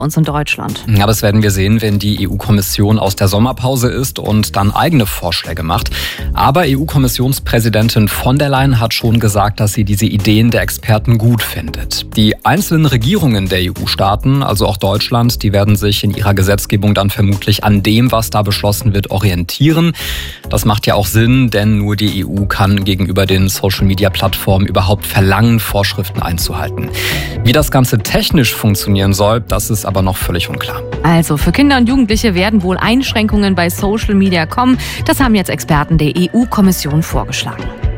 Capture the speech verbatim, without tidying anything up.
uns in Deutschland. Ja, das werden wir sehen, wenn die E U-Kommission aus der Sommerpause ist und dann eigene Vorschläge macht. Aber E U-Kommissionspräsidentin von der Leyen hat schon gesagt, dass sie diese Ideen der Experten gut findet. Die einzelnen Regierungen der E U-Staaten, also auch Deutschland, die werden sich in ihrer Gesetzgebung dann vermutlich an dem, was da beschlossen wird, orientieren. Das macht ja auch Sinn, denn nur die E U kann gegenüber den Social-Media-Plattformen überhaupt verlangen, Vorschriften einzuhalten. Wie das Ganze technisch funktionieren soll, das ist aber noch völlig unklar. Also für Kinder und Jugendliche werden wohl Einschränkungen bei Social Media kommen. Das haben jetzt Experten der E U-Kommission vorgeschlagen.